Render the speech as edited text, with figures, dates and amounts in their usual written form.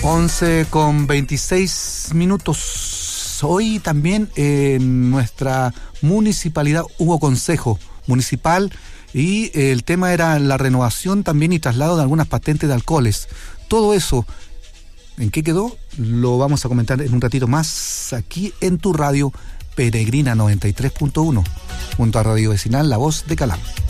11:26. Hoy también en nuestra municipalidad hubo consejo municipal y el tema era la renovación también y traslado de algunas patentes de alcoholes. Todo eso, ¿en qué quedó? Lo vamos a comentar en un ratito más aquí en tu radio Peregrina 93.1, junto a Radio Vecinal La Voz de Calama.